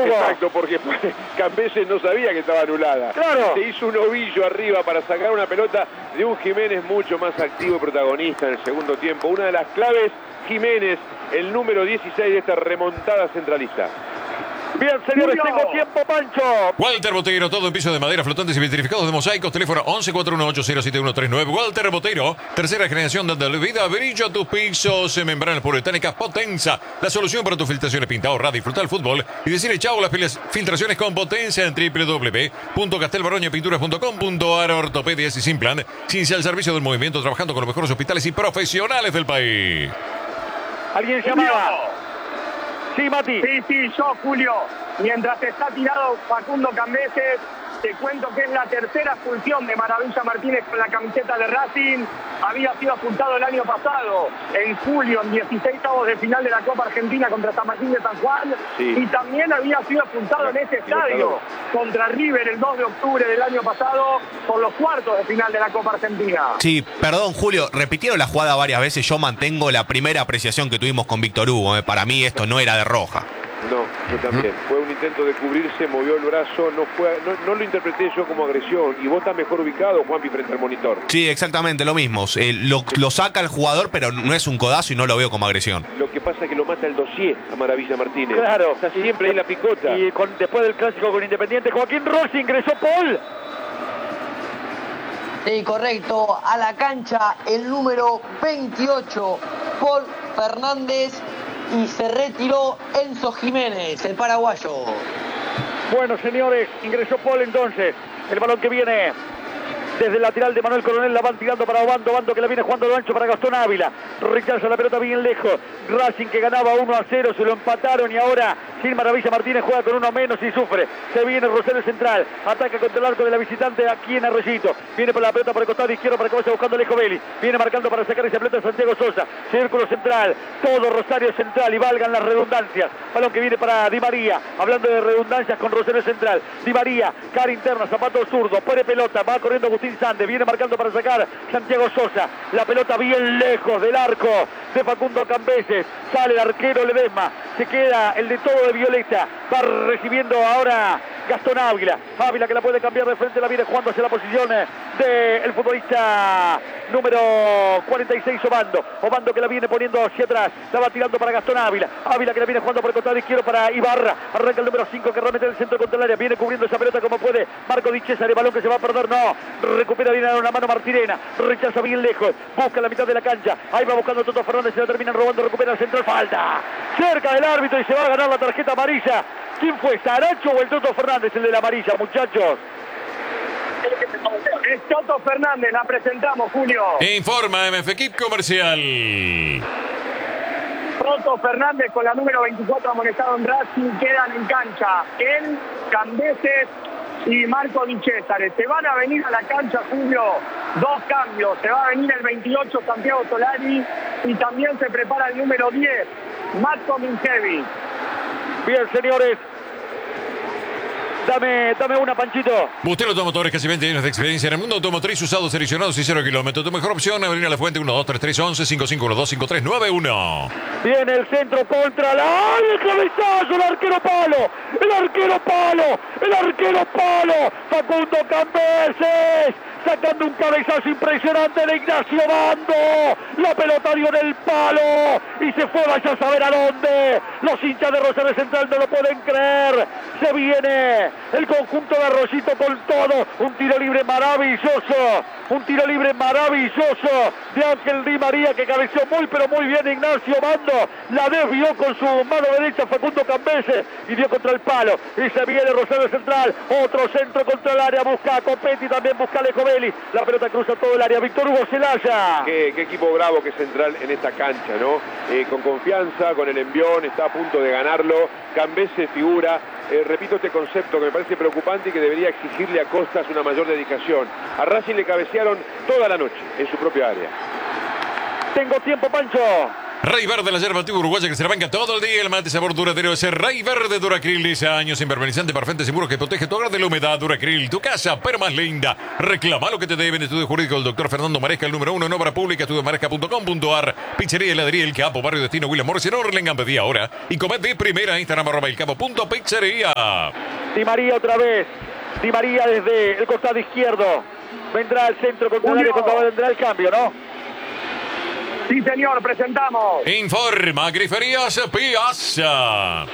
Hugo. Exacto, porque Cambeses no sabía que estaba anulada. Claro. Se hizo un ovillo arriba para sacar una pelota de un Jiménez mucho más activo y protagonista en el segundo tiempo. Una de las claves, Jiménez, el número 16 de esta remontada centralista. Bien, señores, tengo tiempo, Pancho. Walter Boteiro, todo en piso de madera, flotantes y vitrificados de mosaicos. Teléfono 1141807139. Walter Boteiro, tercera generación de vida. Brillo a tus pisos en membranas poliuretánicas Potenza. La solución para tus filtraciones pinta, ahorrar, disfrutar el fútbol y decirle chao a las filtraciones con Potenza en www.castelbaroñapinturas.com.ar. Ortopedias y sin plan. Ciencia al servicio del movimiento, trabajando con los mejores hospitales y profesionales del país. ¿Alguien llamaba? Sí, Mati. Sí, yo, Julio. Mientras está tirado Facundo Cambeses, te cuento que es la tercera expulsión de Maravilla Martínez con la camiseta de Racing. Había sido expulsado el año pasado, en julio, en 16avos de final de la Copa Argentina contra San Martín de San Juan. Sí. Y también había sido expulsado en ese estadio contra River el 2 de octubre del año pasado por los cuartos de final de la Copa Argentina. Sí, perdón, Julio, repitieron la jugada varias veces. Yo mantengo la primera apreciación que tuvimos con Víctor Hugo. Para mí esto no era de roja. No, yo también. Fue un intento de cubrirse, movió el brazo, no lo interpreté yo como agresión. Y vos estás mejor ubicado, Juanpi, frente al monitor. Sí, exactamente, lo mismo. Lo saca el jugador, pero no es un codazo y no lo veo como agresión. Lo que pasa es que lo mata el dossier a Maravilla Martínez. Claro. Está siempre ahí la picota. Y después del clásico con Independiente, Joaquín Rossi, ingresó Paul. Sí, correcto. A la cancha el número 28, Paul Fernández. Y se retiró Enzo Jiménez, el paraguayo. Bueno, señores, ingresó Paul entonces. El balón que viene desde el lateral de Manuel Coronel, la van tirando para Obando que la viene jugando lo ancho para Gastón Ávila. Rechaza la pelota bien lejos. Racing que ganaba 1-0, se lo empataron y ahora sin Maravilla Martínez juega con uno menos y sufre. Se viene Rosario Central, ataca contra el arco de la visitante aquí en Arroyito. Viene por la pelota por el costado izquierdo para que vaya buscando Alejo Vélez. Viene marcando para sacar esa pelota Santiago Sosa. Círculo central, todo Rosario Central y valgan las redundancias. Balón que viene para Di María, hablando de redundancias con Rosario Central. Di María, cara interna, zapato zurdo, pone pelota, va corriendo Agustín Sande, viene marcando para sacar Santiago Sosa. La pelota bien lejos del arco de Facundo Cambeses. Sale el arquero Ledesma, se queda el de todo de Violeta. Va recibiendo ahora Gastón Ávila. Ávila que la puede cambiar de frente, la viene jugando hacia la posición del futbolista número 46, Obando. Obando que la viene poniendo hacia atrás, la va tirando para Gastón Ávila. Ávila que la viene jugando por el costado izquierdo para Ibarra. Arranca el número 5 que remete el centro contra el área. Viene cubriendo esa pelota como puede Marco Di Cesare. El balón que se va a perder, no. Recupera bien a una mano Martirena. Rechaza bien lejos. Busca la mitad de la cancha. Ahí va buscando Toto Fernández. Se la terminan robando. Recupera el central. Falta. Cerca del árbitro y se va a ganar la tarjeta amarilla. ¿Quién fue? ¿Saracho o el Toto Fernández, el de la amarilla, muchachos? Es Toto Fernández, la presentamos, Julio. Informa MF Equip Comercial. Toto Fernández con la número 24 amonestado en Racing, quedan en cancha él, Cambeses y Marco Di Cesare. Se van a venir a la cancha, Julio, dos cambios. Se va a venir el 28 Santiago Solari y también se prepara el número 10, Matko Mincevic. Bien, señores. Dame una, Panchito. Bustelo Automotores, casi 20 años de experiencia en el mundo automotriz, usados, seleccionados y 0 kilómetros. Tu mejor opción, Avenida La Fuente, 1-2-3-3-11-5512-5391. Viene el centro contra la... ¡Ay, el cabezazo! ¡El arquero palo! ¡El arquero palo! ¡El arquero palo! ¡Facundo Cambeses! Sacando un cabezazo impresionante de Ignacio Obando. La pelota dio en el palo y se fue, vaya a saber a dónde. Los hinchas de Rosario Central no lo pueden creer. Se viene el conjunto de Arroyito con todo. Un tiro libre maravilloso. Un tiro libre maravilloso de Ángel Di María que cabeceó muy pero muy bien Ignacio Obando. La desvió con su mano derecha Facundo Cambeses y dio contra el palo. Y se viene Rosario Central. Otro centro contra el área. Busca a Copetti, también busca a Alejo Vélez. La pelota cruza todo el área. Víctor Hugo Celaya. Qué equipo bravo que es Central en esta cancha, ¿no? Con confianza, con el envión, está a punto de ganarlo. Cambeses figura. Repito este concepto que me parece preocupante y que debería exigirle a Costas una mayor dedicación. A Racing le cabecearon toda la noche en su propia área. Tengo tiempo, Pancho. Rey Verde, la yerba antigua uruguaya que se la banca todo el día. El mate sabor duradero ese Rey Verde Duracril. 10 años, impermeabilizante, perfecto, seguro que protege tu hogar de la humedad. Duracril, tu casa, pero más linda. Reclama lo que te deben. Estudio jurídico del doctor Fernando Maresca, el número 1 en obra pública. Estudiomaresca.com.ar. Pizzería y heladería El Capo, Barrio Destino, William Morris en Orlengan. Pedí ahora. Y comed de primera. Instagram @elcapo.pizzería. Di María otra vez. Di María desde el costado izquierdo. Vendrá al centro contra el área cuando vendrá el cambio, ¿no? Sí, señor, presentamos. Informa Griferías Piazza.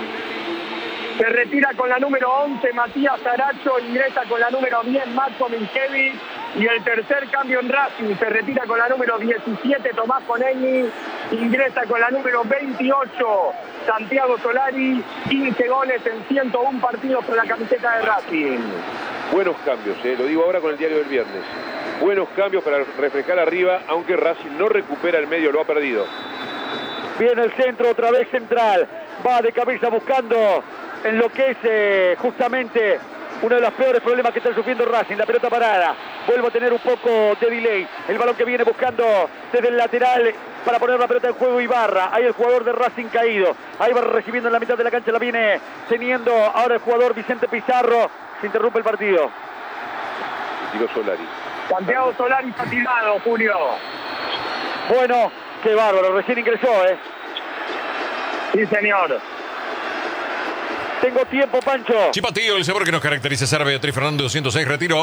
Se retira con la número 11 Matías Aracho, ingresa con la número 10 Marco Minkevich. Y el tercer cambio en Racing, se retira con la número 17 Tomás Conegni, ingresa con la número 28 Santiago Solari, 15 goles en 101 partidos con la camiseta de Racing. Buenos cambios, lo digo ahora con el diario del viernes. Buenos cambios para refrescar arriba, aunque Racing no recupera el medio, lo ha perdido. Viene el centro otra vez central, va de cabeza buscando en lo que es justamente uno de los peores problemas que está sufriendo Racing, la pelota parada. Vuelvo a tener un poco de delay. El balón que viene buscando desde el lateral para poner la pelota en juego Ibarra. Ahí el jugador de Racing caído. Ahí va recibiendo en la mitad de la cancha, la viene teniendo ahora el jugador Vicente Pizarro. Se interrumpe el partido. Tiró Solari. Santiago Solari está tirado, Julio. Bueno, qué bárbaro, recién ingresó, Sí, señor. Tengo tiempo, Pancho. Chipatío, el sabor que nos caracteriza. Sara Beatriz Fernando 206, retiro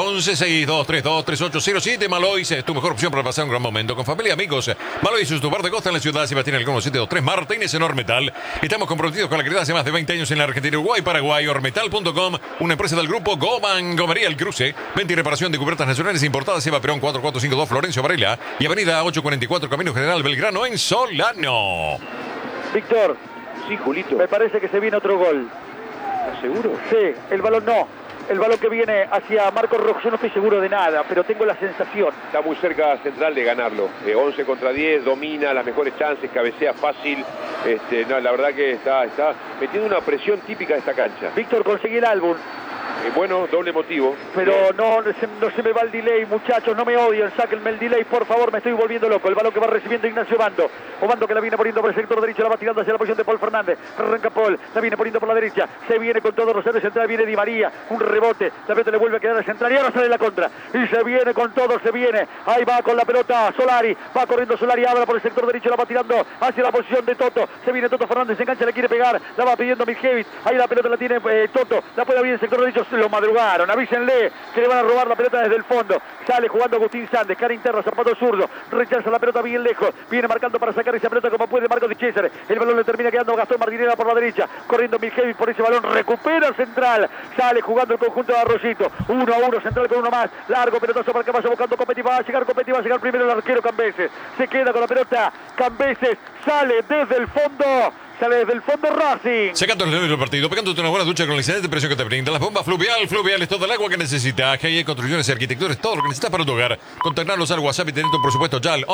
11-6232-3807. Malois es tu mejor opción para pasar un gran momento con familia y amigos. Malois es tu bar de costa en la ciudad Sebastián Elcano 723 Martínez en Ormetal. Estamos comprometidos con la calidad hace más de 20 años en la Argentina, Uruguay, Paraguay. Ormetal.com, una empresa del grupo Goman Gomería El Cruce. Venta y reparación de cubiertas nacionales importadas. Eva Perón 4452 Florencio Varela y avenida 844 Camino General Belgrano en Solano. Víctor. Sí, Julito. Me parece que se viene otro gol. ¿Estás seguro? Sí, el balón no. El balón que viene hacia Marcos Rojo, yo no estoy seguro de nada, pero tengo la sensación. Está muy cerca Central de ganarlo. 11 contra 10, domina las mejores chances, cabecea fácil. No, la verdad que está metiendo una presión típica de esta cancha. Víctor, conseguí el álbum. Bueno, doble motivo. Pero no se me va el delay, muchachos, no me odien, sáquenme el delay, por favor, me estoy volviendo loco. El balón que va recibiendo Ignacio Obando. Obando que la viene poniendo por el sector derecho, la va tirando hacia la posición de Paul Fernández. Arranca Paul, la viene poniendo por la derecha. Se viene con todo Rosario Central, viene Di María. Un rebote, la pelota le vuelve a quedar a Central y ahora sale la contra. Y se viene con todo, se viene. Ahí va con la pelota Solari, va corriendo Solari, habla por el sector derecho, la va tirando hacia la posición de Toto. Se viene Toto Fernández, se engancha, le quiere pegar, la va pidiendo Minkevich. Ahí la pelota la tiene Toto, la puede abrir el sector derecho, lo madrugaron. Avísenle que le van a robar la pelota desde el fondo. Sale jugando Agustín Sández, cara interna, zapato zurdo. Rechaza la pelota bien lejos. Viene marcando para sacar esa pelota como puede Marcos Di César. El balón le termina quedando a Gastón Martinera por la derecha. Corriendo Minkevich por ese balón. Recupera Central. Sale jugando el conjunto de Arroyito. 1-1 Central con uno más. Largo pelotazo para que vaya buscando Copetti. Va a llegar Copetti, va a llegar primero el arquero Cambeses. Se queda con la pelota. Cambeses sale desde el fondo. Sale desde el fondo Racing. Sacando el del partido, pegándote una buena ducha con la excelente presión que te brinda. Las bombas Fluvial es todo el agua que necesitas. GIE Construcciones y Arquitectura es todo lo que necesitas para tu hogar. Contactarnos al WhatsApp y tener tu presupuesto ya al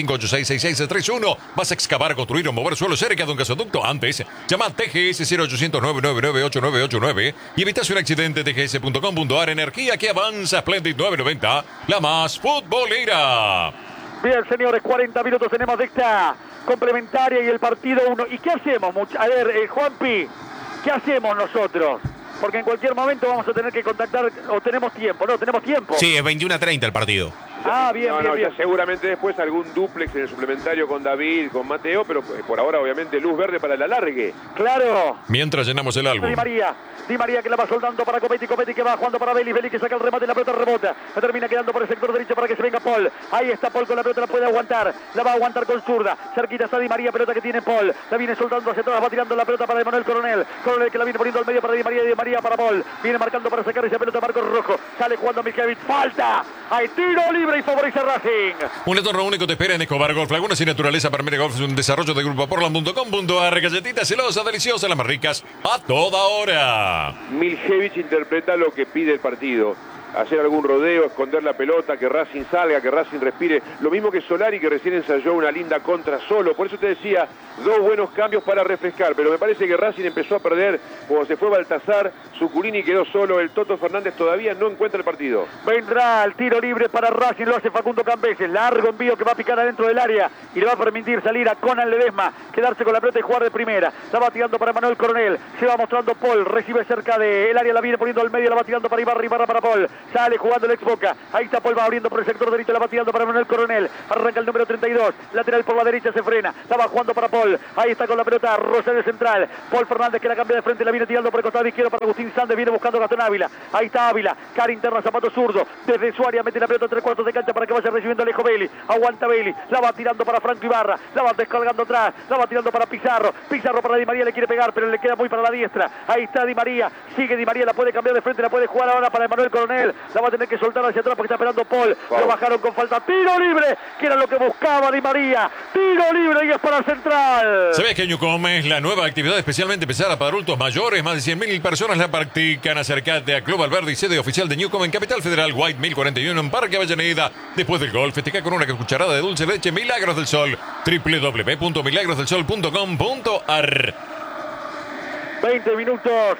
1165866631. Vas a excavar, construir o mover suelo cerca de un gasoducto. Antes, llama a TGS 0800 999 8989 y evitas un accidente. TGS.com.ar. Energía que avanza. Splendid 990, la más futbolera. Bien, señores, 40 minutos tenemos de esta complementaria y el partido 1. ¿Y qué hacemos? A ver, Juanpi, ¿qué hacemos nosotros? Porque en cualquier momento vamos a tener que contactar, o tenemos tiempo, ¿no? ¿Tenemos tiempo? Sí, es 21-30 el partido. Ah, bien, bien, bien. Ya seguramente después algún dúplex en el suplementario con David, con Mateo, pero por ahora obviamente luz verde para el alargue. Claro. Mientras llenamos el álbum. Di María que la va soltando para Copetti que va jugando para Belli que saca el remate, la pelota rebota. La termina quedando por el sector derecho para que se venga Paul. Ahí está Paul con la pelota, la puede aguantar. La va a aguantar con zurda. Cerquita está Di María, pelota que tiene Paul. La viene soltando hacia atrás, va tirando la pelota para Emanuel Coronel. Coronel que la viene poniendo al medio para Di María y Di María para Paul. Viene marcando para sacar esa pelota Marcos Rojo. Sale jugando Minkevich. Falta. Hay tiro libre y favorece a Racing. Un entorno único te espera en Escobar Golf. Lagunas y Naturaleza Palmera Golf es un desarrollo de Grupo Portland.com.ar. Galletitas celosas, deliciosas, las más ricas a toda hora. Minkevich interpreta lo que pide el partido. hacer algún rodeo, esconder la pelota, que Racing salga, que Racing respire. Lo mismo que Solari, que recién ensayó una linda contra solo. Por eso te decía, 2 buenos cambios para refrescar. Pero me parece que Racing empezó a perder cuando se fue Baltazar, Zuculini quedó solo, el Toto Fernández todavía no encuentra el partido. Vendrá el tiro libre para Racing, lo hace Facundo Cambeses. Largo envío que va a picar adentro del área y le va a permitir salir a Conan Ledesma, quedarse con la pelota y jugar de primera. La va tirando para Manuel Coronel, se va mostrando Paul, recibe cerca del área, la viene poniendo al medio, la va tirando para Ibarra para Paul. Sale jugando el ex Boca, ahí está Paul, va abriendo por el sector derecho, la va tirando para Manuel Coronel. Arranca el número 32, lateral por la derecha, se frena, la va jugando para Paul. Ahí está con la pelota Rosario Central. Paul Fernández que la cambia de frente, la viene tirando por el costado izquierdo para Agustín Sández, viene buscando Gastón Ávila. Ahí está Ávila, cara interna, zapato zurdo, desde su área mete la pelota 3/4 de cancha para que vaya recibiendo Alejo Belli. Aguanta Belli, la va tirando para Franco Ibarra, la va descargando atrás, la va tirando para Pizarro. Pizarro para Di María, le quiere pegar, pero le queda muy para la diestra. Ahí está Di María, sigue Di María, la puede cambiar de frente, la puede jugar ahora para Emanuel Coronel. La va a tener que soltar hacia atrás porque está esperando Paul. Lo bajaron con falta. Tiro libre, que era lo que buscaba Di María. Tiro libre y es para Central. ¿Sabías que Newcom es la nueva actividad especialmente pesada para adultos mayores? Más de 100.000 personas la practican. Acércate a Club Alberdi, sede oficial de Newcom en Capital Federal, White 1041 en Parque Avellaneda. Después del gol, festeja con una cucharada de dulce de leche Milagros del Sol. www.milagrosdelsol.com.ar. 20 minutos,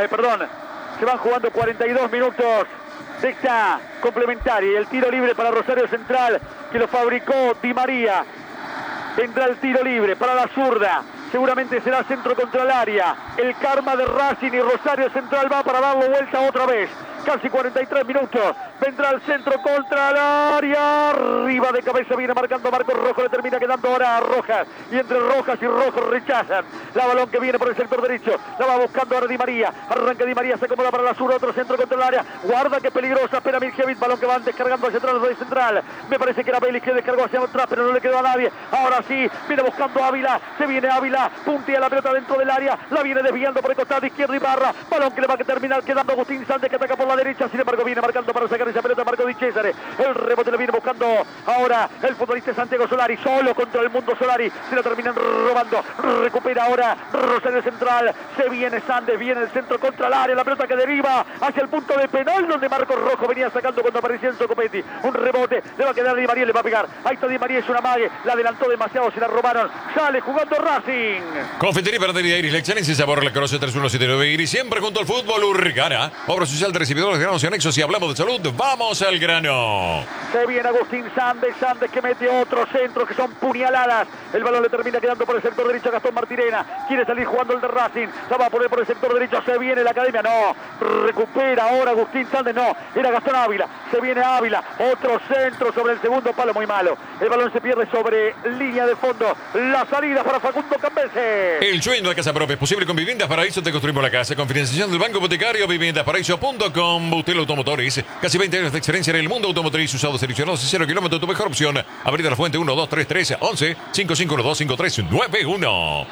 se van jugando 42 minutos de esta complementaria y el tiro libre para Rosario Central que lo fabricó Di María. Vendrá el tiro libre para la zurda, seguramente será centro contra el área. El karma de Racing y Rosario Central va para darlo vuelta otra vez. Casi 43 minutos. Vendrá el centro contra el área. Arriba de cabeza viene marcando Marcos Rojo. Le termina quedando ahora a Rojas. Y entre Rojas y Rojo rechazan. La balón que viene por el sector derecho. La va buscando ahora Di María. Arranca Di María. Se acomoda para la sur. Otro centro contra el área. Guarda que peligrosa. Espera Mirjevich. Balón que van descargando hacia atrás de Central. Me parece que era Vélez que descargó hacia atrás. Pero no le quedó a nadie. Ahora sí. Viene buscando Ávila. Se viene Ávila. Puntea la pelota dentro del área. La viene desviando por el costado izquierdo Ibarra. Balón que le va a terminar quedando Agustín Sández que ataca por la derecha, sin embargo viene marcando para sacar esa pelota Marco Di Cesare. El rebote le viene buscando ahora el futbolista Santiago Solari, solo contra el mundo Solari, se lo terminan robando, recupera ahora Rosario Central, se viene Sández, viene el centro contra el área, la pelota que deriva hacia el punto de penal donde Marcos Rojo venía sacando cuando aparecía en Socopetti, un rebote, le va a quedar Di María, le va a pegar, ahí está Di María, es una mague, la adelantó demasiado, se la robaron, sale jugando Racing. Confitería Panadería Iris, la excelencia y sabor, la conoce 3179 Iris, siempre junto al fútbol Urgana, obra social de recibidores de granos y anexos. Si hablamos de salud, vamos al grano. Se viene Agustín Sández, Sández que mete otro centro que son puñaladas, el balón le termina quedando por el sector derecho a Gastón Martirena, quiere salir jugando el de Racing, la va a poner por el sector derecho, se viene la academia, no, recupera ahora Agustín Sández, no, era Gastón Ávila, se viene Ávila, otro centro sobre el segundo palo, muy malo, el balón se pierde sobre línea de fondo, la salida para Facundo Cambeses. El sueño de casa propia es posible con Viviendas Paraíso, te construimos la casa, con financiación del Banco Hipotecario, viviendasparaíso.com, Butel Automotores, casi 20 años de experiencia en el mundo automotriz, usados seleccionados y 0 kilómetros, tu mejor opción, Avenida La Fuente 1233 11 5512 5391.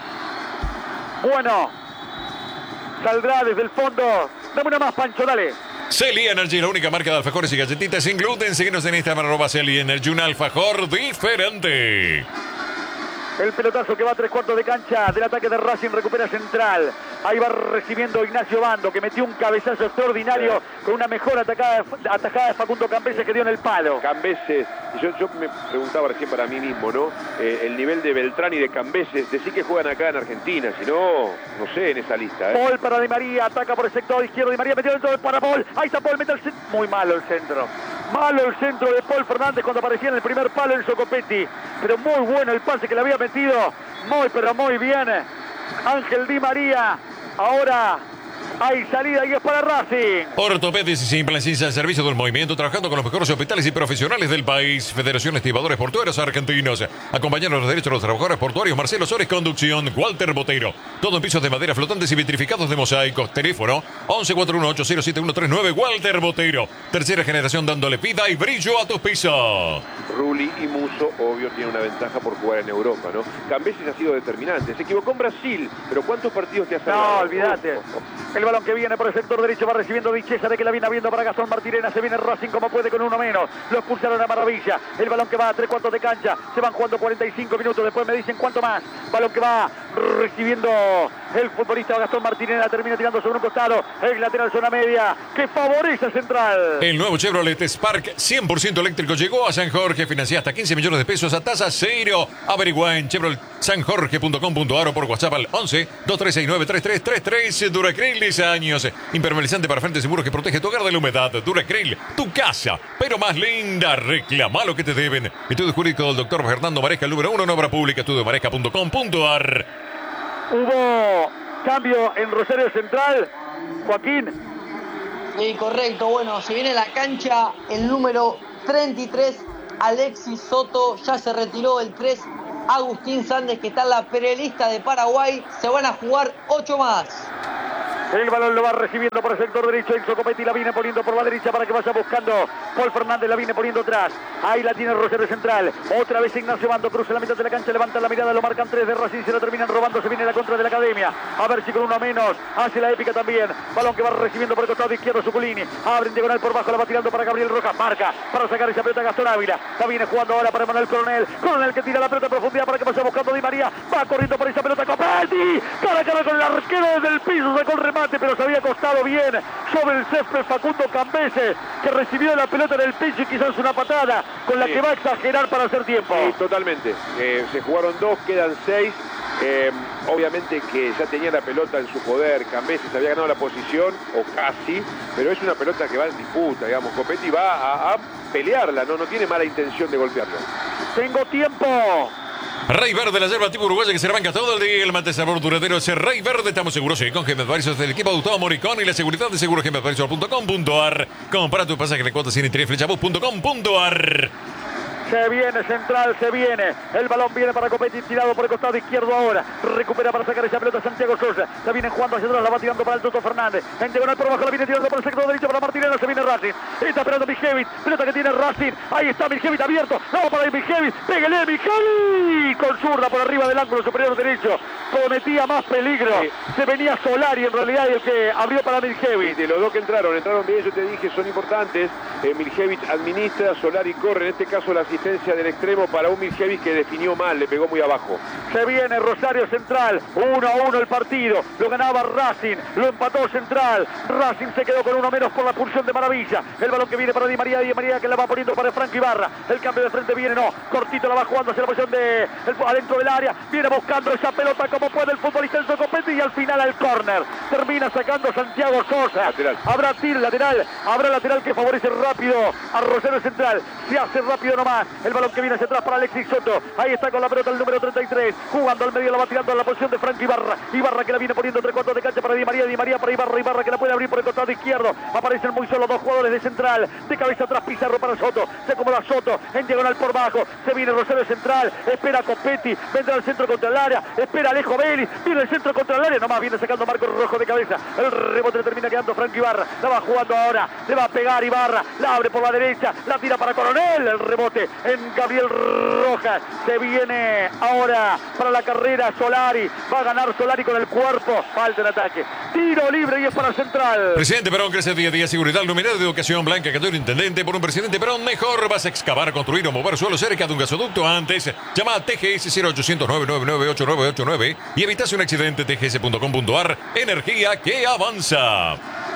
Bueno, saldrá desde el fondo, dame una más Pancho, dale. Celi Energy, la única marca de alfajores y galletitas sin gluten. Síguenos en Instagram, @Celi Energy, un alfajor diferente. El pelotazo que va a 3/4 de cancha del ataque de Racing, recupera Central. Ahí va recibiendo Ignacio Bando, que metió un cabezazo extraordinario con una mejor atajada de Facundo Cambeses que dio en el palo. Cambeses, yo me preguntaba recién para mí mismo, ¿no? El nivel de Beltrán y de Cambeses, decir que juegan acá en Argentina, si no, no sé, en esa lista. Paul para Di María, ataca por el sector izquierdo, Di María metió dentro para Paul. Ahí está Paul, mete el centro. Muy malo el centro. Malo el centro de Paul Fernández cuando aparecía en el primer palo en Socopetti. Pero muy bueno el pase que le había metido. Pero muy bien. Ángel Di María. Ahora hay salida y es para Racing. Ortopédica y Implancis al servicio del movimiento, trabajando con los mejores hospitales y profesionales del país. Federación de Estibadores Portuarios Argentinos. Acompañando los derechos de los trabajadores portuarios. Marcelo Sores, conducción. Walter Botero. Todo en pisos de madera flotantes y vitrificados de mosaicos. Teléfono 1141807139. Walter Botero. Tercera generación dándole vida y brillo a tus pisos. Rulli y Musso, obvio, tienen una ventaja por jugar en Europa, ¿no? Cambeses ha sido determinante. Se equivocó en Brasil, pero ¿cuántos partidos te ha salvado? No, olvídate. El balón que viene por el sector derecho va recibiendo Di Cesare, que la viene abriendo para Gastón Martirena. Se viene Racing como puede con uno menos. Lo expulsaron a maravilla. El balón que va a 3/4 de cancha. Se van jugando 45 minutos. Después me dicen cuánto más. Balón que va recibiendo el futbolista Gastón Martínez, la termina tirando sobre un costado, el lateral zona media, que favorece a Central. El nuevo Chevrolet Spark 100% eléctrico llegó a San Jorge, financia hasta 15 millones de pesos a tasa cero. Averigua en chevroletsanjorge.com.ar o por WhatsApp al 11 2369 3333. Duracryl 10 años, impermeabilizante para frentes seguros que protege tu hogar de la humedad. Duracryl, tu casa, pero más linda. Reclama lo que te deben. Estudio jurídico del doctor Fernando Maresca, el número 1 en obra pública, estudiomaresca.com.ar. Hubo cambio en Rosario Central, Joaquín. Sí, correcto. Bueno, se viene a la cancha el número 33, Alexis Soto. Ya se retiró el 3, Agustín Sández, que está en la prelista de Paraguay. Se van a jugar 8 más. El balón lo va recibiendo por el sector derecho. Enzo Copetti la viene poniendo por la derecha para que vaya buscando. Paul Fernández la viene poniendo atrás. Ahí la tiene Rosario Central. Otra vez Ignacio Bando cruza la mitad de la cancha. Levanta la mirada. Lo marcan 3 de Racing. Se lo terminan robando. Se viene la contra de la Academia. A ver si con uno menos hace la épica también. Balón que va recibiendo por el costado izquierdo Zuculini. Abre en diagonal por bajo. La va tirando para Gabriel Rojas. Marca para sacar esa pelota Gastón Ávila. La viene jugando ahora para Manuel Coronel. Coronel que tira la pelota a profundidad para que vaya buscando Di María. Va corriendo por esa pelota Copetti. Cara a cara con el arquero desde el piso. Sacó el remate, pero se había costado bien sobre el césped Facundo Cambese, que recibió la pelota en el pecho y quizás una patada con la que va a exagerar para hacer tiempo. Sí, totalmente. Se jugaron 2, quedan 6. Obviamente que ya tenía la pelota en su poder. Cambese se había ganado la posición, o casi, pero es una pelota que va en disputa, digamos. Copetti va a pelearla, no tiene mala intención de golpearla. Tengo tiempo. Rey Verde, la yerba tipo uruguaya que se rebanca todo el día. El mate sabor duradero es Rey Verde. Estamos seguros, sí, con Gemma Advisors del equipo de Gustavo Moricón y la seguridad de seguro gemaadvisors.com.ar. Compara tu pasaje de cuotas sin interés, flechabus.com.ar. Se viene Central, se viene. El balón viene para Copetti, tirado por el costado izquierdo ahora. Recupera para sacar esa pelota Santiago Sosa. La viene jugando hacia atrás, la va tirando para el Toto Fernández. En diagonal por abajo, la viene tirando por el sector derecho para Martínez. Se viene Racing. Está esperando Mijevic. Pelota que tiene Racing. Ahí está Mijevic abierto. No, para Mijevic. Pégale Mijevic. Con zurda por arriba del ángulo superior derecho. Prometía más peligro. Se venía Solari en realidad y el que abrió para Mijevic. De los dos que entraron bien, yo te dije, son importantes. Mijevic administra, Solari corre. En este caso la asistencia del extremo para un Mijevic que definió mal, le pegó muy abajo. Se viene Rosario Central, 1-1 el partido, lo ganaba Racing, lo empató Central, Racing se quedó con uno menos por la pulsión de Maravilla, el balón que viene para Di María que la va poniendo para Franco Ibarra, el cambio de frente viene, no, cortito la va jugando hacia la posición de adentro del área, viene buscando esa pelota como puede el futbolista Enzo Copetti y al final al córner, termina sacando Santiago Sosa, lateral. Habrá tiro lateral, habrá lateral que favorece rápido a Rosario Central, se hace rápido nomás, el balón que viene hacia atrás para Alexis Soto, ahí está con la pelota el número 33, jugando al medio, la va tirando a la posición de Franco Ibarra que la viene poniendo 3/4 de cancha para Di María para Ibarra que la puede abrir por el costado izquierdo, aparecen muy solo dos jugadores de Central, de cabeza atrás Pizarro para Soto, se acomoda Soto, en diagonal por bajo, se viene Rosario Central, espera Copetti, vendrá al centro contra el área, espera Alejo Vélez, viene el centro contra el área, nomás viene sacando Marco Rojo de cabeza, el rebote le termina quedando Franco Ibarra, la va jugando ahora, le va a pegar Ibarra, la abre por la derecha, la tira para Coronel, el rebote en Gabriel Rojas, se viene ahora para la carrera Solari, va a ganar Solari con el cuerpo, falta el ataque, tiro libre y es para Central. Presidente Perón crece día a día, seguridad, luminaria de educación, Blanca Católica, intendente, por un presidente Perón mejor, vas a excavar, construir o mover suelo cerca de un gasoducto antes, llama a TGS 0800 999 8989 y evitas un accidente, tgs.com.ar, energía que avanza.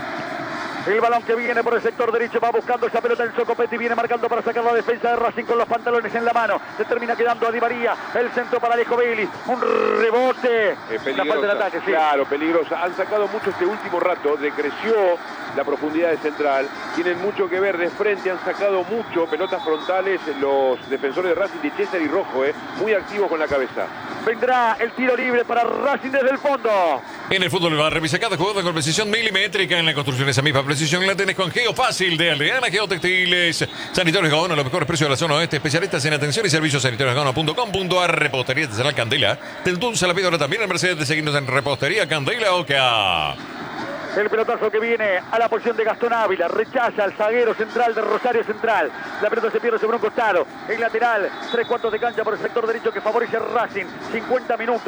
El balón que viene por el sector derecho va buscando esa pelota en Copetti, viene marcando para sacar la defensa de Racing con los pantalones en la mano. Se termina quedando a Di María, el centro para Alejo Vélez, un rebote. La falta del ataque, sí. Claro, peligrosa. Han sacado mucho este último rato, decreció la profundidad de Central. Tienen mucho que ver de frente, han sacado mucho, pelotas frontales los defensores de Racing, de César y Rojo, muy activos con la cabeza. Vendrá el tiro libre para Racing desde el fondo. En el fútbol va a revisar cada jugada con precisión milimétrica. En la construcción esa misma precisión la tenés con Geofácil de Aldeana Geotextiles. Sanitarios Gaona, los mejores precios de la zona oeste. Especialistas en atención y servicios sanitariosgaona.com.ar. Repostería artesanal Candela. Del Dulce a la Piedra también en Mercedes. De seguirnos en Repostería Candela Oca. El pelotazo que viene a la posición de Gastón Ávila, rechaza al zaguero central de Rosario Central. La pelota se pierde sobre un costado. El lateral, 3/4 de cancha por el sector derecho que favorece a Racing. 50 minutos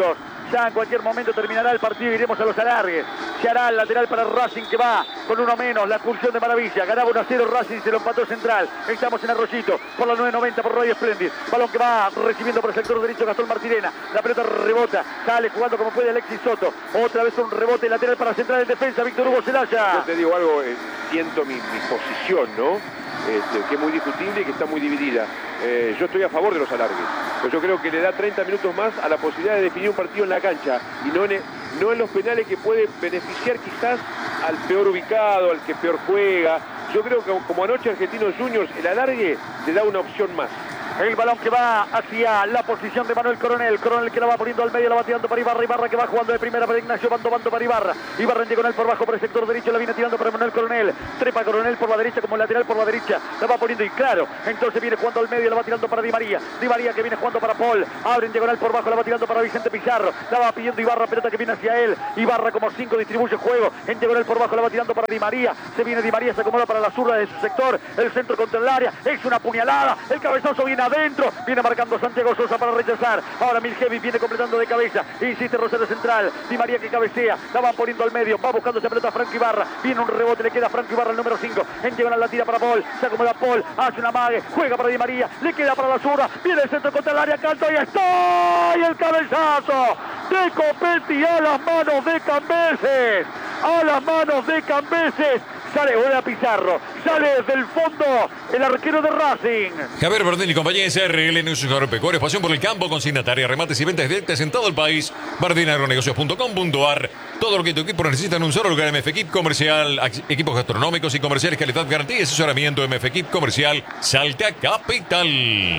Ya en cualquier momento terminará el partido y iremos a los alargues. Se hará el lateral para Racing, que va con uno menos. La expulsión de Maravilla. Ganaba 1-0 Racing, se lo empató Central. Estamos en Arroyito por la 9.90 por Radio Splendid. Balón que va recibiendo por el sector derecho Gastón Martirena. La pelota rebota. Sale jugando como puede Alexis Soto. Otra vez un rebote lateral para Central en defensa. Víctor Hugo Celaya. Yo te digo algo, siento mi posición, ¿no? Que es muy discutible y que está muy dividida. Yo estoy a favor de los alargues, pero yo creo que le da 30 minutos más a la posibilidad de definir un partido en la cancha y no en los penales, que puede beneficiar quizás al peor ubicado, al que peor juega. Yo creo que como anoche Argentinos Juniors, el alargue le da una opción más. El balón que va hacia la posición de Manuel Coronel. Coronel que la va poniendo al medio, la va tirando para Ibarra. Ibarra que va jugando de primera para Ignacio Bando para Ibarra. Ibarra en diagonal por bajo por el sector derecho. La viene tirando para Manuel Coronel. Trepa Coronel por la derecha como lateral por la derecha. La va poniendo y claro. Entonces viene jugando al medio, la va tirando para Di María. Di María que viene jugando para Paul. Abre en diagonal por bajo, la va tirando para Vicente Pizarro. La va pidiendo Ibarra, pelota que viene hacia él. Ibarra como 5 distribuye juego. En diagonal por bajo la va tirando para Di María. Se viene Di María, se acomoda para la zurda de su sector. El centro contra el área. Es una puñalada. El cabezazo viene adentro. Viene marcando Santiago Sosa para rechazar. Ahora Miljevic viene completando de cabeza. Insiste Rosario Central. Di María que cabecea. La van poniendo al medio. Va buscando esa pelota a Franco Ibarra. Viene un rebote. Le queda a Franco Ibarra el número 5. En diagonal la tira para Paul. Se acomoda Paul. Hace una mague. Juega para Di María. Le queda para la zurda. Viene el centro contra el área. Canto y está. Y el cabezazo de Copetti a las manos de Cambeses. A las manos de Cambeses. Sale a Pizarro, sale desde el fondo el arquero de Racing. Javier Bardini y compañía SRL Negocios Agropecuarios, pasión por el campo, consignataria, remates y ventas directas en todo el país. bardiniagronegocios.com.ar. Todo lo que tu equipo necesita en un solo lugar. MF Equip Comercial, equipos gastronómicos y comerciales, calidad, garantía y asesoramiento. MF Equip Comercial, Salta Capital.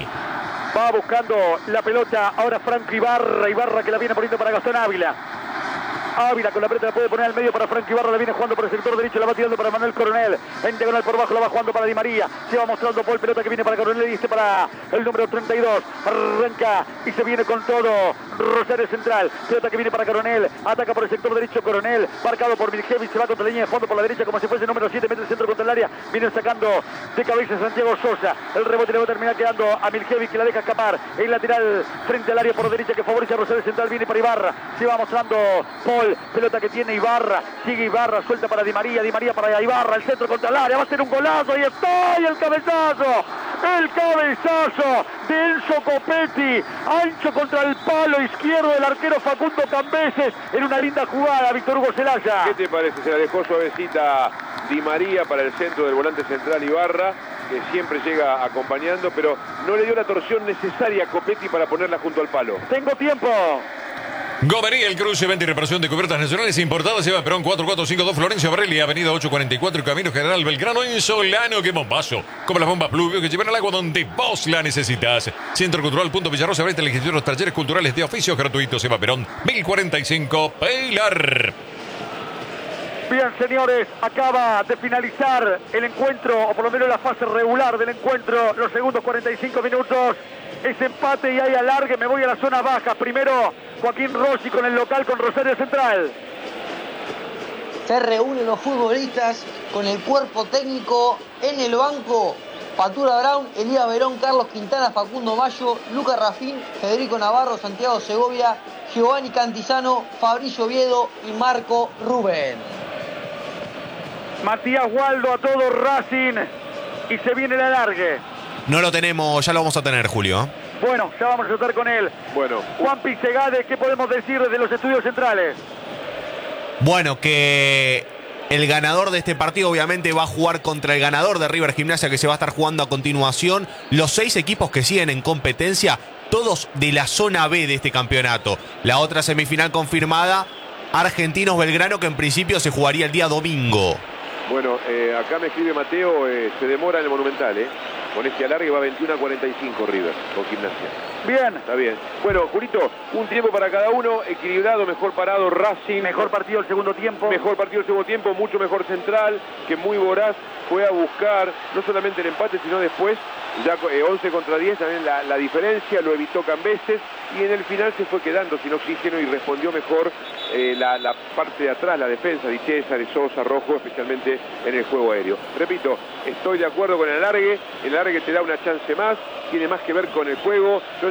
Va buscando la pelota ahora Franco Ibarra. Ibarra que la viene poniendo para Gastón Ávila. Ávila con la pelota la puede poner al medio para Franco Ibarra, la viene jugando por el sector derecho, la va tirando para Manuel Coronel, en diagonal por bajo la va jugando para Di María, se va mostrando Paul, pelota que viene para Coronel y este para el número 32, arranca y se viene con todo Rosario Central, pelota que viene para Coronel, ataca por el sector derecho Coronel, marcado por Miljevic, se va contra la línea de fondo por la derecha como si fuese el número 7, mete el centro contra el área, viene sacando de cabeza Santiago Sosa, el rebote le va a terminar quedando a Miljevic que la deja escapar, el lateral frente al área por derecha que favorece a Rosario Central, viene para Ibarra, se va mostrando Paul, pelota que tiene Ibarra, sigue Ibarra, suelta para Di María para Ibarra, el centro contra el área, va a ser un golazo, ahí está, y el cabezazo de Enzo Copetti, ancho contra el palo izquierdo del arquero Facundo Cambeses, en una linda jugada, Víctor Hugo Celaya. ¿Qué te parece? Se la dejó suavecita Di María para el centro del volante central Ibarra, que siempre llega acompañando, pero no le dio la torsión necesaria a Copetti para ponerla junto al palo. Tengo tiempo. Gomería, el cruce, venta y reparación de cubiertas nacionales importadas. Eva Perón 4452 Florencio Varelli, avenida 844 y Camino General Belgrano en Solano. ¡Qué bombazo! Como las bombas Pluvio que llevan al agua donde vos la necesitas. Centro Cultural Punto Villarrosa, frente al Instituto de los Talleres Culturales de Oficios Gratuitos. Eva Perón 1045 Pilar. Bien, señores, acaba de finalizar el encuentro, o por lo menos la fase regular del encuentro, los segundos 45 minutos. Es empate y hay alargue, me voy a la zona baja. Primero Joaquín Rossi con el local, con Rosario Central. Se reúnen los futbolistas con el cuerpo técnico en el banco. Patura Brown, Elías Verón, Carlos Quintana, Facundo Mayo, Lucas Rafín, Federico Navarro, Santiago Segovia, Giovanni Cantizano, Fabricio Oviedo y Marco Rubén. Matías Waldo a todo Racing y se viene el alargue. No lo tenemos, ya lo vamos a tener, Julio. Bueno, ya vamos a estar con él. Bueno, Juan Pizegade, ¿qué podemos decir desde los estudios centrales? Bueno, que el ganador de este partido obviamente va a jugar contra el ganador de River Gimnasia, que se va a estar jugando a continuación. Los 6 equipos que siguen en competencia, todos de la zona B de este campeonato. La otra semifinal confirmada, Argentinos Belgrano, que en principio se jugaría el día domingo. bueno, acá me escribe Mateo, se demora en el Monumental, Con este alargue va 21-45 River, con Gimnasia. Bien. Está bien. Bueno, Julito, un tiempo para cada uno, equilibrado, mejor parado Racing. Mejor partido el segundo tiempo. Mejor partido el segundo tiempo, mucho mejor Central, que muy voraz, fue a buscar no solamente el empate, sino después, ya 11 contra 10, también la diferencia, lo evitó Cambeses, y en el final se fue quedando sin oxígeno y respondió mejor la parte de atrás, la defensa, Di César, Sosa, Rojo, especialmente en el juego aéreo. Repito, estoy de acuerdo con el alargue te da una chance más, tiene más que ver con el juego. Yo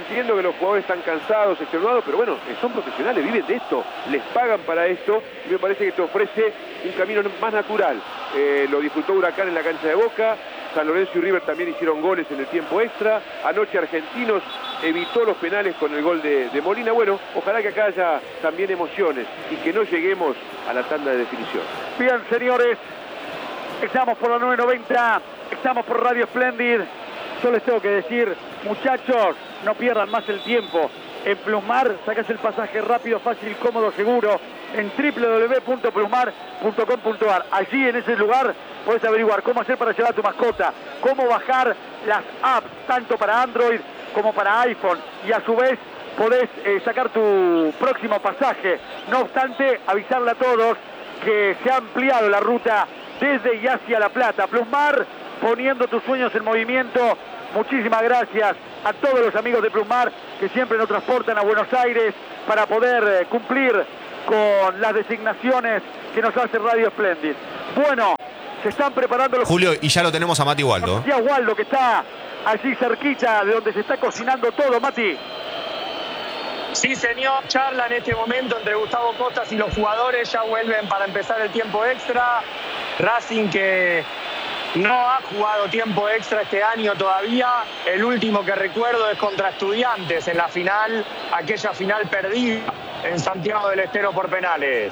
entiendo que los jugadores están cansados, extenuados, pero bueno, son profesionales, viven de esto, les pagan para esto, y me parece que te ofrece un camino más natural. Lo disfrutó Huracán en la cancha de Boca, San Lorenzo y River también hicieron goles en el tiempo extra, anoche Argentinos evitó los penales con el gol de Molina. Bueno, ojalá que acá haya también emociones y que no lleguemos a la tanda de definición. Bien, señores, estamos por la 990, estamos por Radio Splendid. Yo les tengo que decir, muchachos, no pierdan más el tiempo. En Plusmar sacás el pasaje rápido, fácil, cómodo, seguro en www.plusmar.com.ar. Allí en ese lugar podés averiguar cómo hacer para llevar a tu mascota, cómo bajar las apps, tanto para Android como para iPhone, y a su vez podés sacar tu próximo pasaje. No obstante, avisarle a todos que se ha ampliado la ruta desde y hacia La Plata. Plusmar, poniendo tus sueños en movimiento. Muchísimas gracias a todos los amigos de Plusmar que siempre nos transportan a Buenos Aires para poder cumplir con las designaciones que nos hace Radio Splendid. Bueno, se están preparando los... Julio, y ya lo tenemos a Mati Waldo. Matías Waldo, que está allí cerquita de donde se está cocinando todo. Mati. Sí, señor, charla en este momento entre Gustavo Costas y los jugadores. Ya vuelven para empezar el tiempo extra. Racing que no ha jugado tiempo extra este año todavía. El último que recuerdo es contra Estudiantes en la final, aquella final perdida en Santiago del Estero por penales.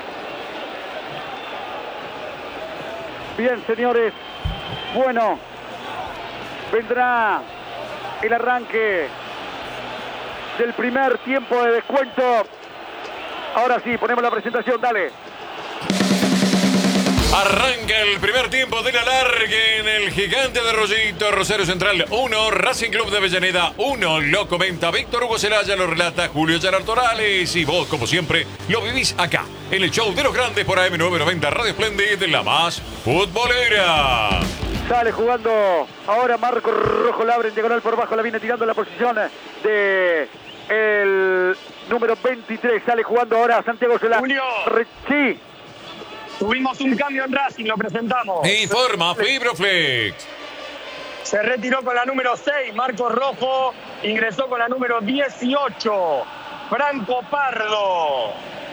Bien, señores. Bueno, vendrá el arranque del primer tiempo de descuento. Ahora sí, ponemos la presentación, dale. Arranca el primer tiempo del alargue en el Gigante de Rollito. Rosario Central 1, Racing Club de Avellaneda 1. Lo comenta Víctor Hugo Celaya, lo relata Julio Gerard Torales. Y vos, como siempre, lo vivís acá, en el show de los grandes por AM990 Radio Splendid, la más futbolera. Sale jugando ahora Marco Rojo Labre en diagonal por bajo. La viene tirando en la posición de el número 23. Sale jugando ahora Santiago Solá. Julio. Sí. Tuvimos un cambio en Racing, lo presentamos. Informa Fibroflex. Se retiró con la número 6, Marcos Rojo. Ingresó con la número 18, Franco Pardo.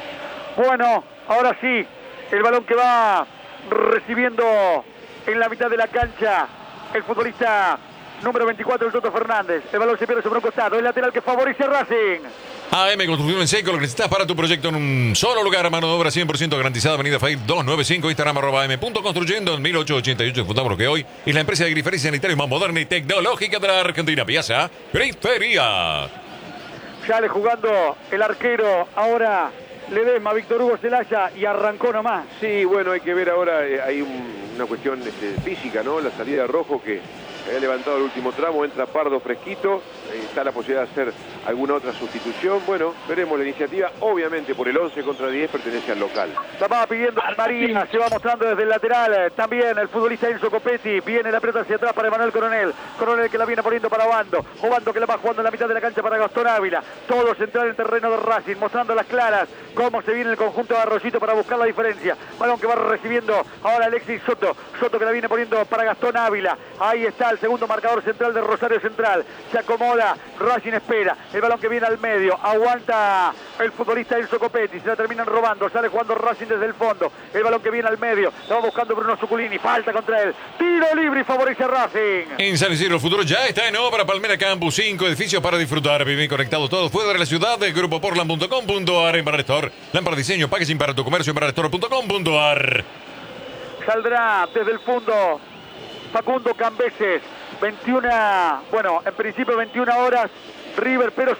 Bueno, ahora sí, el balón que va recibiendo en la mitad de la cancha el futbolista número 24, el Toto Fernández. El balón se pierde sobre un costado, el lateral que favorece a Racing. AM Construcción en Seco, lo que necesitas para tu proyecto en un solo lugar, mano de obra 100% garantizada. Avenida Faid 295, Instagram @am.construyendo. En 1888 disputamos lo que hoy es la empresa de grifería sanitaria más moderna y tecnológica de la Argentina. Piazza Grifería. Sale jugando el arquero ahora Ledesma, Víctor Hugo Celaya, y arrancó nomás. Sí, bueno, hay que ver ahora, hay una cuestión física, ¿no? La salida de Rojo que había levantado el último tramo, entra Pardo fresquito, está la posibilidad de hacer alguna otra sustitución. Bueno, veremos la iniciativa. Obviamente por el 11 contra 10 pertenece al local. Estaba pidiendo Marina, se va mostrando desde el lateral. También el futbolista Enzo Copetti. Viene la pelota hacia atrás para Emanuel Coronel. Coronel que la viene poniendo para Obando. Obando que la va jugando en la mitad de la cancha para Gastón Ávila. Todo central en el terreno de Racing, mostrando las claras cómo se viene el conjunto de Arroyito para buscar la diferencia. Balón que va recibiendo ahora Alexis Soto. Soto que la viene poniendo para Gastón Ávila. Ahí está el segundo marcador central de Rosario Central. Se acomoda, Racing espera. El balón que viene al medio. Aguanta el futbolista Enzo Copetti. Se la terminan robando. Sale jugando Racing desde el fondo. El balón que viene al medio. Lo va buscando Bruno Zuculini. Falta contra él. Tiro libre y favorece a Racing. En San Isidro el futuro ya está en obra. Palmera Campus, 5 edificios para disfrutar. Vivir conectado todo fuera de la ciudad. De grupoportland.com.ar. En Barrestore. Lámpara Diseño. Packaging para tu comercio en barrestore.com.ar. Saldrá desde el fondo Facundo Cambeses. 21, bueno, en principio 21 horas River, pero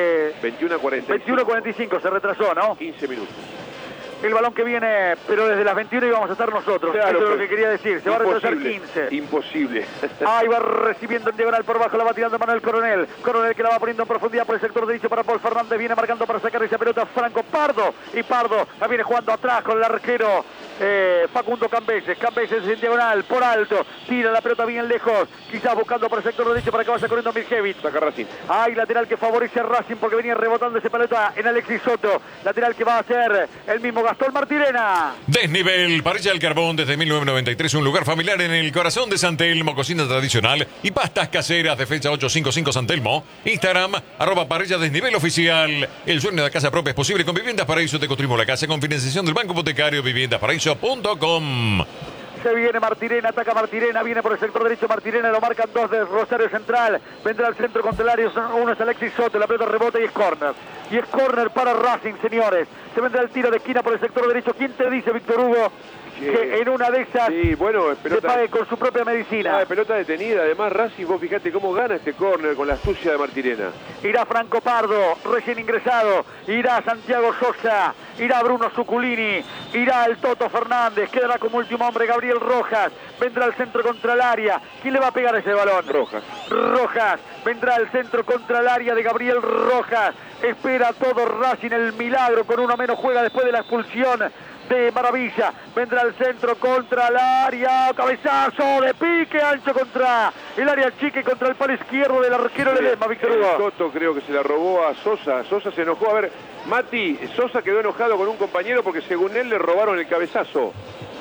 21:45 se retrasó, ¿no? 15 minutos. El balón que viene, pero desde las 21 íbamos a estar nosotros. Claro, eso es lo que quería decir. Se va a retrasar 15. Imposible. Ahí va recibiendo en diagonal por bajo, la va tirando Manuel Coronel. Coronel que la va poniendo en profundidad por el sector derecho para Paul Fernández. Viene marcando para sacar esa pelota Franco Pardo. Y Pardo la viene jugando atrás con el arquero Facundo Cambeses. Cambeses en diagonal, por alto. Tira la pelota bien lejos. Quizás buscando por el sector derecho para que vaya corriendo Miljevic. Saca Racing. Hay lateral que favorece a Racing porque venía rebotando esa pelota en Alexis Soto. Lateral que va a ser el mismo Gastón Martirena. Desnivel, Parrilla del Carbón desde 1993, un lugar familiar en el corazón de San Telmo, cocina tradicional y pastas caseras, Defensa 855 San Telmo. Instagram, @Parrilla Desnivel Oficial. El sueño de la casa propia es posible con Viviendas Paraíso. Te construimos la casa con financiación del Banco Hipotecario, viviendasparaíso.com. Se viene Martirena, ataca Martirena, viene por el sector derecho Martirena, lo marcan dos de Rosario Central, vendrá al centro contra el área, uno es Alexis Soto, la pelota rebota y es córner. Y es córner para Racing, señores. Se vendrá el tiro de esquina por el sector derecho. ¿Quién te dice, Víctor Hugo, que en una de esas se pague con su propia medicina? Pelota detenida, además Racing, vos fíjate cómo gana este córner con la astucia de Martirena. Irá Franco Pardo, recién ingresado, irá Santiago Sosa, irá Bruno Zuculini, irá el Toto Fernández, quedará como último hombre Gabriel Rojas, vendrá al centro contra el área. ¿Quién le va a pegar ese balón? Rojas, vendrá al centro contra el área de Gabriel Rojas, espera todo Racing, el milagro, con uno menos juega después de la expulsión de Maravilla, vendrá al centro contra el área, cabezazo de pique ancho contra el área chica y contra el palo izquierdo del arquero Ledesma, Víctor Hugo. Soto creo que se la robó a Sosa. Sosa se enojó. A ver, Mati, Sosa quedó enojado con un compañero porque según él le robaron el cabezazo.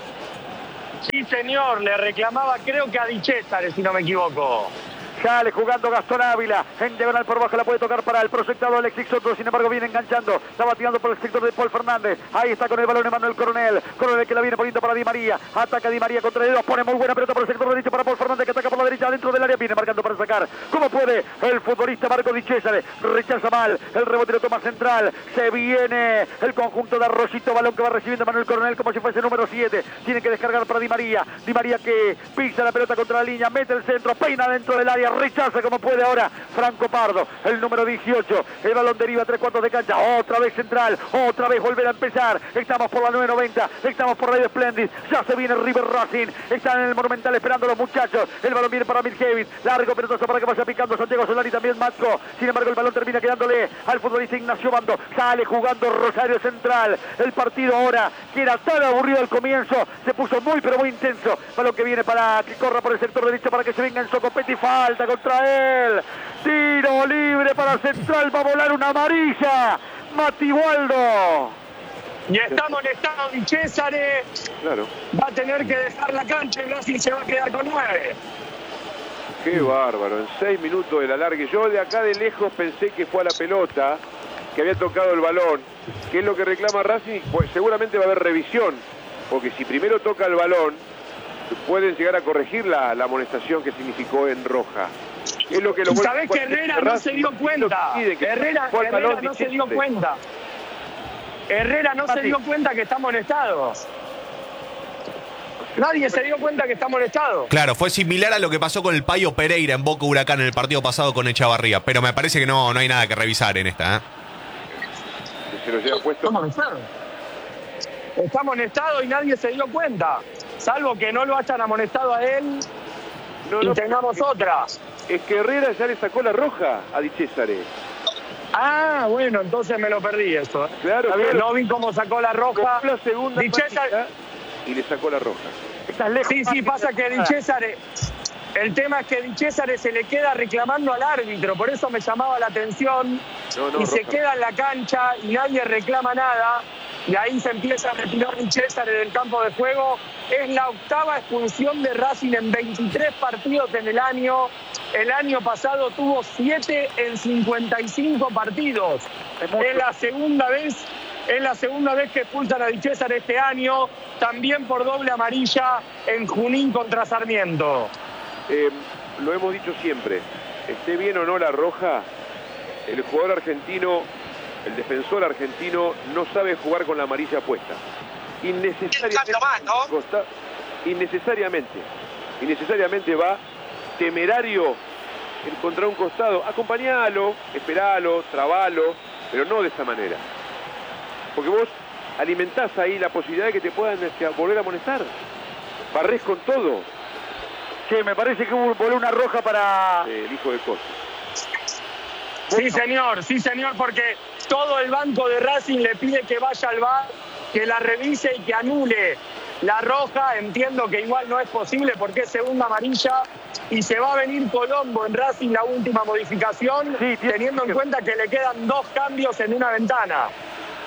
Sí, señor, le reclamaba, creo que a Di César, si no me equivoco. Sale jugando Gastón Ávila, en diagonal por bajo la puede tocar para el proyectado Alexis Soto, sin embargo viene enganchando, está bateando por el sector de Paul Fernández, ahí está con el balón Emanuel Coronel que la viene poniendo para Di María, ataca Di María contra dedos, pone muy buena pelota por el sector derecho para Paul Fernández que ataca por la derecha dentro del área, viene marcando para sacar, como puede el futbolista Marco Di César, rechaza mal, el rebote lo toma central, se viene el conjunto de Arroyito, balón que va recibiendo Emanuel Coronel como si fuese número 7, tiene que descargar para Di María que pisa la pelota contra la línea, mete el centro, peina dentro del área, rechaza como puede ahora Franco Pardo, el número 18, el balón deriva 3/4 de cancha, otra vez central, otra vez volver a empezar, estamos por la 9:90, estamos por Radio Splendid, ya se viene River Racing, están en el Monumental esperando los muchachos, el balón viene para Miljevic, largo pelotazo para que vaya picando Santiago Solari, también Matco, sin embargo el balón termina quedándole al futbolista Ignacio Bando, sale jugando Rosario Central, el partido ahora, que era tan aburrido al comienzo, se puso muy pero muy intenso, balón que viene para que corra por el sector derecho para que se venga en Socopete y falta contra él, tiro libre para Central, va a volar una amarilla, Mati Waldo. Y está molestado Di César, Claro. va a tener que dejar la cancha y Racing se va a quedar con 9. Qué bárbaro, en 6 minutos del alargue. Yo de acá de lejos pensé que fue a la pelota, que había tocado el balón, que es lo que reclama Racing, pues seguramente va a haber revisión, porque si primero toca el balón, pueden llegar a corregir la amonestación que significó en roja. Es lo que lo ¿Sabés que Herrera no se dio cuenta? Herrera no se dio cuenta. Herrera no se dio cuenta que está amonestado. Nadie se dio cuenta que está molestado. Claro, fue similar a lo que pasó con el Payo Pereira en Boca Huracán en el partido pasado con Echavarría, pero me parece que no hay nada que revisar en esta, ¿eh? Se lo lleva puesto. Está amonestado y nadie se dio cuenta. Salvo que no lo hayan amonestado a él y tengamos otra. Es que Herrera ya le sacó la roja a Di César. Ah, bueno, entonces me lo perdí eso. Claro, no vi cómo sacó la roja. La segunda Di César y le sacó la roja. Sí, pasa que Di César, el tema es que Di César se le queda reclamando al árbitro, por eso me llamaba la atención, y se queda en la cancha y nadie reclama nada, y ahí se empieza a retirar Di César en el campo de juego. Es la 8ª expulsión de Racing en 23 partidos en el año. El año pasado tuvo 7 en 55 partidos. Es la segunda vez que expulsan a Di César este año, también por doble amarilla en Junín contra Sarmiento. Lo hemos dicho siempre, esté bien o no la roja, el jugador argentino, el defensor argentino no sabe jugar con la amarilla puesta. Innecesariamente va temerario contra un costado. Acompañalo, esperalo, trabalo, pero no de esa manera. Porque vos alimentás ahí la posibilidad de que te puedan volver a amonestar. Barrés con todo. Sí, me parece que voló una roja para el hijo de Costa. Sí, señor, porque todo el banco de Racing le pide que vaya al VAR, que la revise y que anule la roja. Entiendo que igual no es posible porque es segunda amarilla y se va a venir Colombo en Racing, la última modificación, teniendo en cuenta que le quedan 2 cambios en una ventana.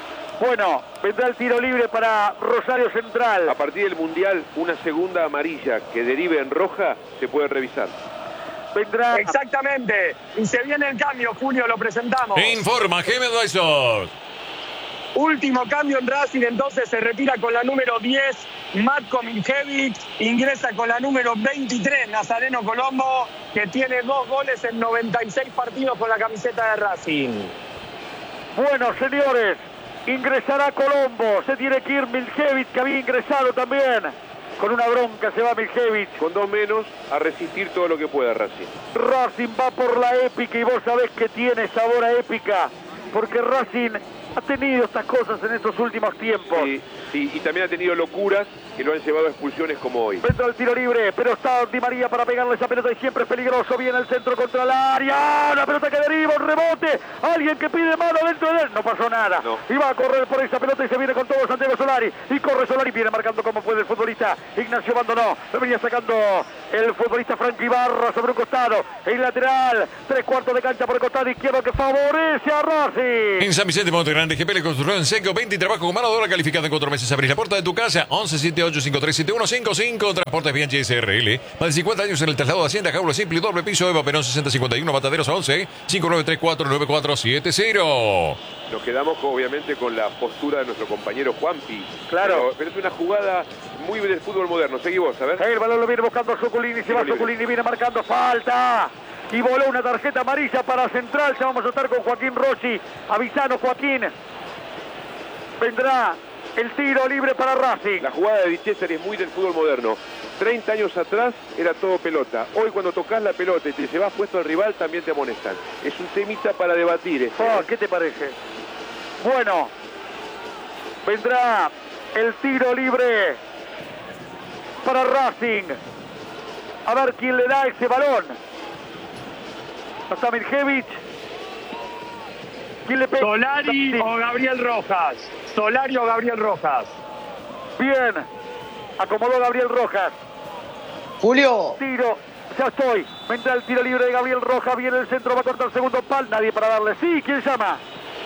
Bueno, vendrá el tiro libre para Rosario Central. A partir del Mundial, una segunda amarilla que derive en roja se puede revisar. Vendrá. Exactamente. Y se viene el cambio, Julio, lo presentamos. Informa Game Advisor. Último cambio en Racing, entonces se retira con la número 10, Matko Miljevic, ingresa con la número 23, Nazareno Colombo, que tiene 2 goles en 96 partidos con la camiseta de Racing. Bueno, señores, ingresará Colombo, se tiene que ir Miljevic, que había ingresado también. Con una bronca se va Miljevic. Con 2 menos, a resistir todo lo que pueda Racing. Racing va por la épica y vos sabés que tiene sabor a épica, porque Racing ha tenido estas cosas en estos últimos tiempos. Sí, y también ha tenido locuras que lo han llevado a expulsiones como hoy. Dentro del tiro libre, pero está Di María para pegarle esa pelota y siempre es peligroso. Viene el centro contra el área. La pelota que deriva, un rebote. Alguien que pide mano dentro de él. No pasó nada. No. Y va a correr por esa pelota y se viene con todo Santiago Solari. Y corre Solari, viene marcando como puede el futbolista. Ignacio Abandonó. Lo venía sacando el futbolista Franco Ibarra sobre un costado. El lateral, 3/4 de cancha por el costado izquierdo que favorece a Racing. En San Vicente Monte Grande, GP construyó en seco 20 y trabajo con mano de obra calificada en 4 meses. Abrís la puerta de tu casa. 1178537155. Transportes Bianchi SRL. Más de 50 años en el traslado de Hacienda. Jaula simple y doble piso. Eva Perón 6051. Mataderos 11 59349470. Nos quedamos obviamente con la postura de nuestro compañero Juanpi. Claro. Pero es una jugada muy del fútbol moderno. Seguí vos, a ver. El balón lo viene buscando Zuculini. Se va Zuculini, viene marcando falta. Y voló una tarjeta amarilla para Central. Ya vamos a estar con Joaquín Rossi. Avisanos, Joaquín. Vendrá el tiro libre para Racing. La jugada de Di Cesare es muy del fútbol moderno. 30 años atrás era todo pelota. Hoy cuando tocas la pelota y te llevas puesto al rival también te amonestan. Es un temita para debatir. ¿Qué te parece? Bueno, vendrá el tiro libre para Racing. A ver quién le da ese balón. Hasta Miljevic. ¿Quién le pega? Solari o Gabriel Rojas. Solari o Gabriel Rojas. Bien. Acomodó Gabriel Rojas. Julio. Tiro. Ya estoy. Vendrá el tiro libre de Gabriel Rojas. Viene el centro. Va a cortar el segundo pal. Nadie para darle. Sí, ¿quién llama?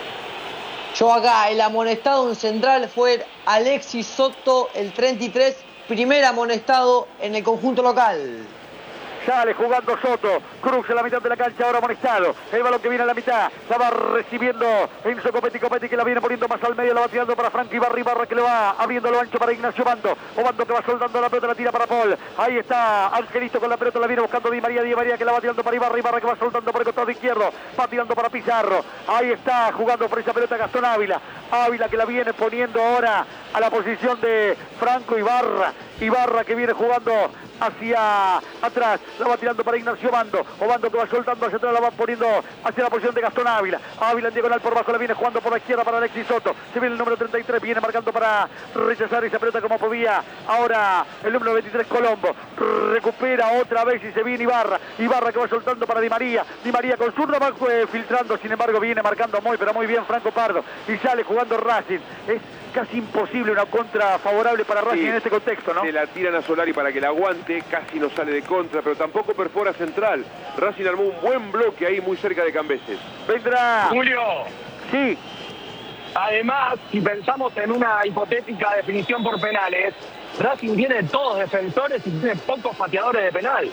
Yo acá, el amonestado en Central fue Alexis Soto, el 33, primer amonestado en el conjunto local. Sale jugando Soto, cruza la mitad de la cancha, ahora amonestado. El balón que viene a la mitad, la va recibiendo Enzo Copetti, Copetti que la viene poniendo más al medio, la va tirando para Franco Ibarra, Ibarra que le va abriendo lo ancho para Ignacio Obando. Obando que va soldando la pelota, la tira para Paul. Ahí está Angelito con la pelota, la viene buscando Di María que la va tirando para Ibarra, Ibarra que va soltando por el costado izquierdo, va tirando para Pizarro. Ahí está jugando por esa pelota Gastón Ávila. Ávila que la viene poniendo ahora a la posición de Franco Ibarra. Ibarra que viene jugando hacia atrás, la va tirando para Ignacio Obando. Obando que va soltando hacia atrás, la va poniendo hacia la posición de Gastón Ávila. Ávila en diagonal por bajo, la viene jugando por la izquierda para Alexis Soto. Se viene el número 33, viene marcando para rechazar esa pelota como podía. Ahora el número 23 Colombo. Recupera otra vez y se viene Ibarra. Ibarra que va soltando para Di María. Di María con zurda va filtrando, sin embargo viene marcando muy, pero muy bien Franco Pardo. Y sale jugando Racing. Es casi imposible una contra favorable para Racing en este contexto, ¿no? Se la tiran a Solari para que la aguante, casi no sale de contra, pero tampoco perfora Central. Racing armó un buen bloque ahí muy cerca de Cambeses. Vendrá. Julio. Sí. Además, si pensamos en una hipotética definición por penales, Racing tiene todos defensores y tiene pocos pateadores de penal.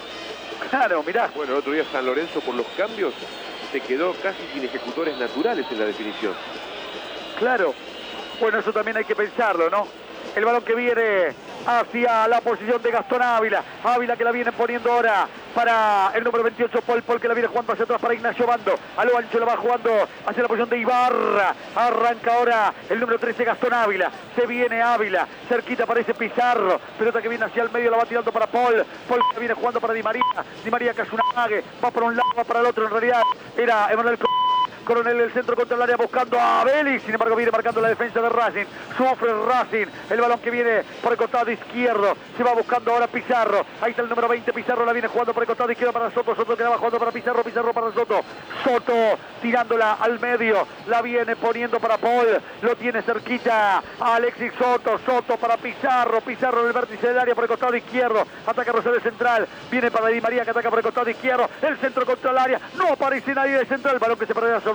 Claro, mirá. Bueno, el otro día San Lorenzo por los cambios se quedó casi sin ejecutores naturales en la definición. Claro. Bueno, eso también hay que pensarlo, ¿no? El balón que viene hacia la posición de Gastón Ávila. Ávila que la viene poniendo ahora para el número 28, Paul que la viene jugando hacia atrás para Ignacio Obando. A lo ancho la va jugando hacia la posición de Ibarra. Arranca ahora el número 13, Gastón Ávila. Se viene Ávila. Cerquita aparece Pizarro. Pelota que viene hacia el medio, la va tirando para Paul. Paul que viene jugando para Di María. Di María que hace una amague. Va por un lado, va para el otro. En realidad era Emanuel Coronel del centro contra el área buscando a Vélez. Sin embargo viene marcando la defensa de Racing. Sufre Racing. El balón que viene por el costado izquierdo. Se va buscando ahora Pizarro. Ahí está el número 20. Pizarro la viene jugando por el costado izquierdo para Soto. Soto que la va jugando para Pizarro. Pizarro para Soto. Soto tirándola al medio. La viene poniendo para Paul. Lo tiene cerquita a Alexis Soto. Soto para Pizarro. Pizarro en el vértice del área por el costado izquierdo. Ataca Rosario Central. Viene para Di María que ataca por el costado izquierdo. El centro contra el área. No aparece nadie de Central. El balón que se perderá sobre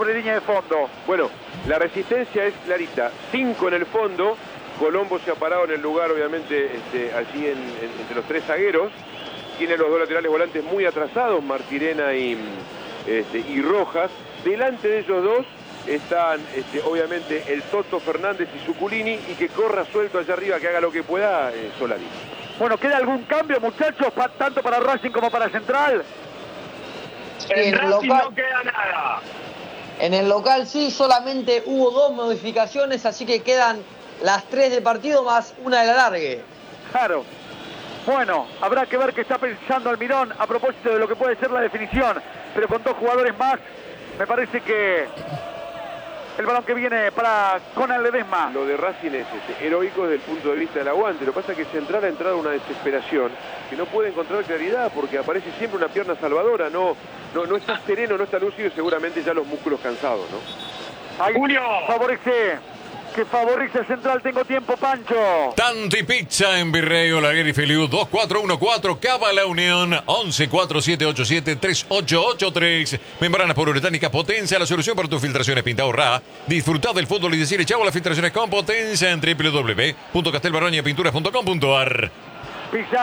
sobre línea de fondo. Bueno, la resistencia es clarita. 5 en el fondo. Colombo se ha parado en el lugar, obviamente, allí entre los 3 zagueros. Tiene los 2 laterales volantes muy atrasados, Martirena y Rojas. Delante de ellos dos están, obviamente, el Toto Fernández y Zuculini, y que corra suelto allá arriba, que haga lo que pueda, Solari. Bueno, ¿queda algún cambio, muchachos, tanto para Racing como para Central? En Racing local no queda nada. En el local sí, solamente hubo 2 modificaciones, así que quedan las 3 de partido más una de la largue. Claro. Bueno, habrá que ver qué está pensando Almirón a propósito de lo que puede ser la definición. Pero con 2 jugadores más, me parece que el balón que viene para Conan Ledesma. Lo de Racing es heroico desde el punto de vista del aguante. Lo que pasa es que Central ha entrado en una desesperación que no puede encontrar claridad porque aparece siempre una pierna salvadora. No está sereno, no está lúcido y seguramente ya los músculos cansados, ¿no? Ahí Julio. favorece a Central. Tengo tiempo, Pancho. Tanti Pizza en Virrey Olaguer y Feliu 2414 Cava La Unión 1147873883. Membranas poliuretánicas Potencia, la solución para tus filtraciones. Pinta ahorra. Disfrutad del fútbol y decirle chavo a las filtraciones con Potencia en www.castelbaroñapinturas.com.ar.